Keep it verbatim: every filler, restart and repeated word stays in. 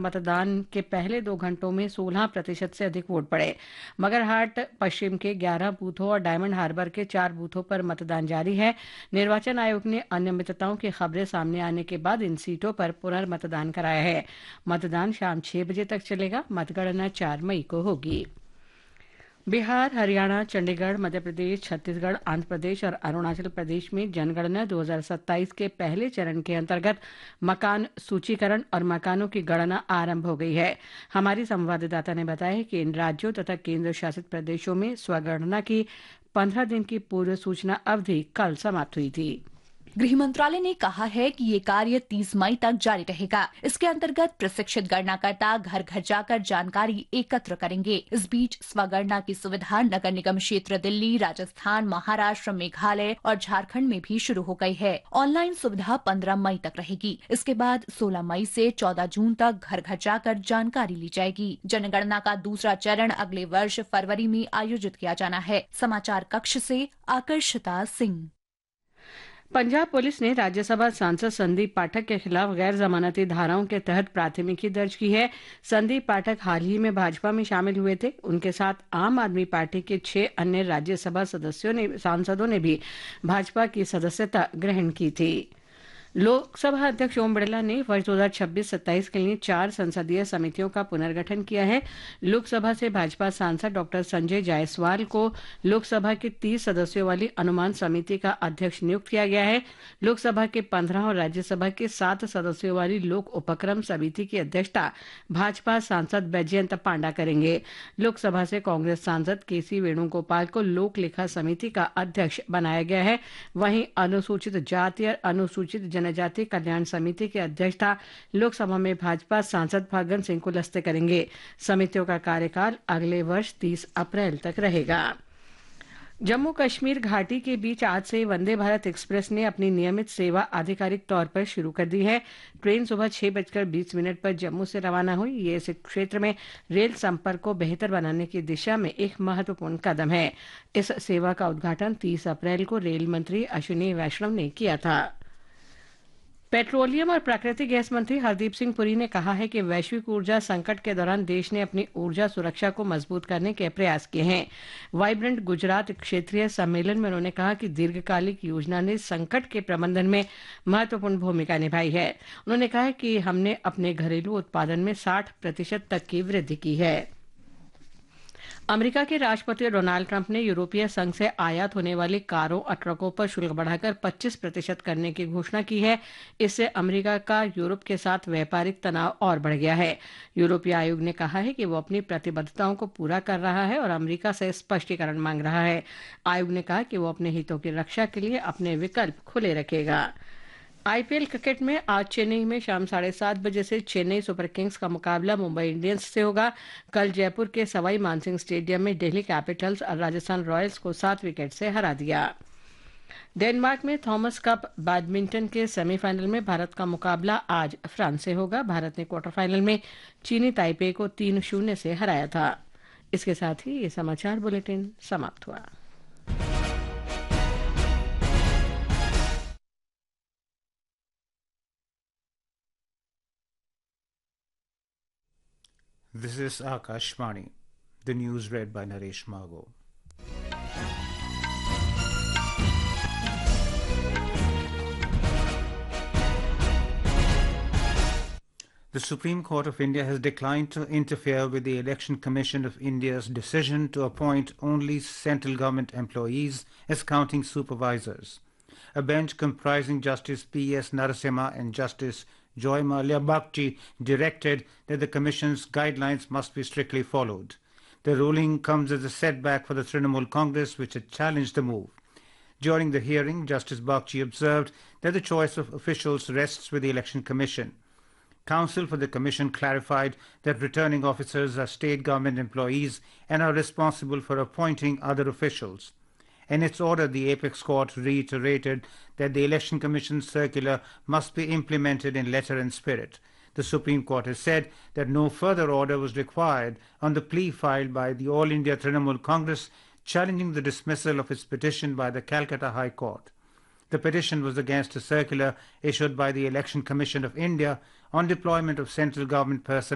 मतदान के पहले दो घंटों में सोलह प्रतिशत से अधिक वोट पड़े। मगरहाट पश्चिम के ग्यारह बूथों और डायमंड हार्बर के चार बूथों पर मतदान जारी है। निर्वाचन आयोग ने अनियमितताओं की खबरें सामने आने के बाद इन सीटों पर पुनर्मतदान कराया है। मतदान शाम छह बजे तक चलेगा। मतगणना चार मई को होगी। बिहार, हरियाणा, चंडीगढ़, मध्य प्रदेश, छत्तीसगढ़, आंध्र प्रदेश और अरुणाचल प्रदेश में जनगणना दो हज़ार सत्ताईस के पहले चरण के अंतर्गत मकान सूचीकरण और मकानों की गणना आरंभ हो गई है। हमारी संवाददाता ने बताया कि इन राज्यों तथा केंद्र शासित प्रदेशों में स्वगणना की पंद्रह दिन की पूर्व सूचना अवधि कल समाप्त हुई थी। गृह मंत्रालय ने कहा है कि ये कार्य तीस मई तक जारी रहेगा। इसके अंतर्गत प्रशिक्षित गणनाकर्ता घर घर जाकर जानकारी एकत्र करेंगे। इस बीच स्वगणना की सुविधा नगर निगम क्षेत्र दिल्ली, राजस्थान, महाराष्ट्र, मेघालय और झारखंड में भी शुरू हो गई है। ऑनलाइन सुविधा पंद्रह मई तक रहेगी। इसके बाद सोलह मई से चौदह जून तक घर घर जाकर जानकारी ली जाएगी। जनगणना का दूसरा चरण अगले वर्ष फरवरी में आयोजित किया जाना है। समाचार कक्ष से आकर्षिता सिंह। पंजाब पुलिस ने राज्यसभा सांसद संदीप पाठक के खिलाफ गैर जमानती धाराओं के तहत प्राथमिकी दर्ज की है। संदीप पाठक हाल ही में भाजपा में शामिल हुए थे। उनके साथ आम आदमी पार्टी के छह अन्य राज्यसभा सदस्यों ने सांसदों ने भी भाजपा की सदस्यता ग्रहण की थी। लोकसभा अध्यक्ष ओम बिरला ने वर्ष दो हज़ार छब्बीस सत्ताईस के लिए चार संसदीय समितियों का पुनर्गठन किया है। लोकसभा से भाजपा सांसद डॉक्टर संजय जायसवाल को लोकसभा की तीस सदस्यों वाली अनुमान समिति का अध्यक्ष नियुक्त किया गया है। लोकसभा के पंद्रह और राज्यसभा के सात सदस्यों वाली लोक उपक्रम समिति की अध्यक्षता भाजपा सांसद बैजयंत पांडा करेंगे। लोकसभा से कांग्रेस सांसद के सी वेणुगोपाल को लोक लेखा समिति का अध्यक्ष बनाया गया है। वहीं अनुसूचित जाति और अनुसूचित जनजाति कल्याण समिति की अध्यक्षता लोकसभा में भाजपा सांसद फग्गन सिंह कुलस्ते करेंगे। समितियों का कार्यकाल अगले वर्ष तीस अप्रैल तक रहेगा। जम्मू कश्मीर घाटी के बीच आज से वंदे भारत एक्सप्रेस ने अपनी नियमित सेवा आधिकारिक तौर पर शुरू कर दी है। ट्रेन सुबह छह बजकर बीस मिनट पर जम्मू से रवाना हुई। ये इस क्षेत्र में रेल संपर्क को बेहतर बनाने की दिशा में एक महत्वपूर्ण कदम है। इस सेवा का उद्घाटन तीस अप्रैल को रेल मंत्री अश्विनी वैष्णव ने किया था। पेट्रोलियम और प्राकृतिक गैस मंत्री हरदीप सिंह पुरी ने कहा है कि वैश्विक ऊर्जा संकट के दौरान देश ने अपनी ऊर्जा सुरक्षा को मजबूत करने के प्रयास किए हैं। वाइब्रेंट गुजरात क्षेत्रीय सम्मेलन में उन्होंने कहा कि दीर्घकालिक योजना ने संकट के प्रबंधन में महत्वपूर्ण भूमिका निभाई है। उन्होंने कहा कि हमने अपने घरेलू उत्पादन में साठ प्रतिशत तक की वृद्धि की है। अमेरिका के राष्ट्रपति डोनाल्ड ट्रंप ने यूरोपीय संघ से आयात होने वाली कारों और ट्रकों पर शुल्क बढ़ाकर पच्चीस प्रतिशत करने की घोषणा की है। इससे अमेरिका का यूरोप के साथ व्यापारिक तनाव और बढ़ गया है। यूरोपीय आयोग ने कहा है कि वो अपनी प्रतिबद्धताओं को पूरा कर रहा है और अमेरिका से स्पष्टीकरण मांग रहा है। आयोग ने कहा कि वो अपने हितों की रक्षा के लिए अपने विकल्प खुले रखेगा। आईपीएल क्रिकेट में आज चेन्नई में शाम साढ़े सात बजे से चेन्नई सुपर किंग्स का मुकाबला मुंबई इंडियंस से होगा। कल जयपुर के सवाई मानसिंह स्टेडियम में दिल्ली कैपिटल्स और राजस्थान रॉयल्स को सात विकेट से हरा दिया। डेनमार्क में थॉमस कप बैडमिंटन के सेमीफाइनल में भारत का मुकाबला आज फ्रांस से होगा। भारत ने क्वार्टर फाइनल में चीनी ताइपे को तीन शून्य से हराया था। इसके साथ ही ये समाचार बुलेटिन समाप्त हुआ। This is Akashvani. The news read by Naresh Mago. The Supreme Court of India has declined to interfere with the Election Commission of India's decision to appoint only central government employees as counting supervisors. A bench comprising Justice P S Narasimha and Justice Joy Malia Bhakti directed that the Commission's guidelines must be strictly followed. The ruling comes as a setback for the Trinamool Congress, which had challenged the move. During the hearing, Justice Bhakti observed that the choice of officials rests with the Election Commission. Counsel for the Commission clarified that returning officers are state government employees and are responsible for appointing other officials. In its order, the Apex Court reiterated that the Election Commission's circular must be implemented in letter and spirit. The Supreme Court has said that no further order was required on the plea filed by the All India Trinamool Congress challenging the dismissal of its petition by the Calcutta High Court. The petition was against a circular issued by the Election Commission of India on deployment of central government personnel